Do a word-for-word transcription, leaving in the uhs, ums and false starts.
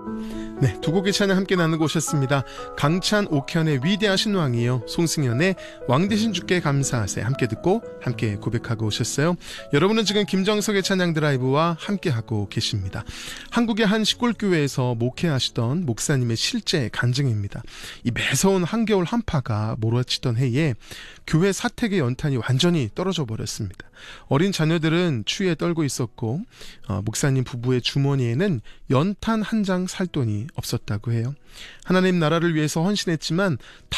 네, 두 곡의 찬양 함께 나누고 오셨습니다. 강찬 옥현의 위대하신 왕이요, 송승연의 왕 대신 주께 감사하세 함께 듣고 함께 고백하고 오셨어요. 여러분은 지금 김정석의 찬양 드라이브와 함께하고 계십니다. 한국의 한 시골교회에서 목회하시던 목사님의 실제 간증입니다. 이 매서운 한겨울 한파가 몰아치던 해에 교회 사택의 연탄이 완전히 떨어져 버렸습니다. 어린 자녀들은 추위에 떨고 있었고 어, 목사님 부부의 주머니에는 연탄 한 장 살 돈이 없었다고 해요. 하나님 나라를 위해서 헌신했지만